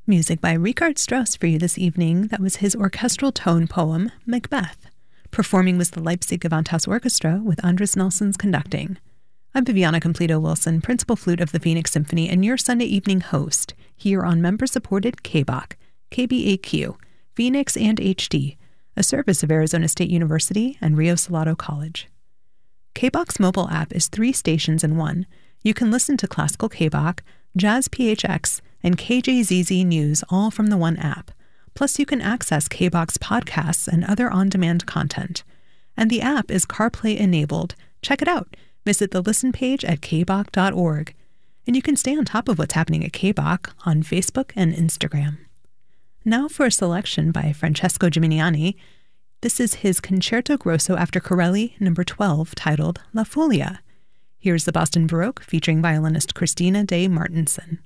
Music by Richard Strauss for you this evening. That was his orchestral tone poem, Macbeth. Performing was the Leipzig Gewandhaus Orchestra with Andres Nelsons conducting. I'm Viviana Completo-Wilson, principal flute of the Phoenix Symphony and your Sunday evening host here on member-supported KBAQ, KBAQ, Phoenix and HD, a service of Arizona State University and Rio Salado College. KBAQ's mobile app is 3 stations in one. You can listen to classical KBAQ, Jazz PHX, and KJZZ News all from the one app. Plus, you can access KBAQ's podcasts and other on-demand content. And the app is CarPlay enabled. Check it out. Visit the listen page at kbaq.org. And you can stay on top of what's happening at KBAQ on Facebook and Instagram. Now for a selection by Francesco Gimignani. This is his Concerto Grosso after Corelli, number 12, titled La Folia. Here's the Boston Baroque featuring violinist Christina de Martenson.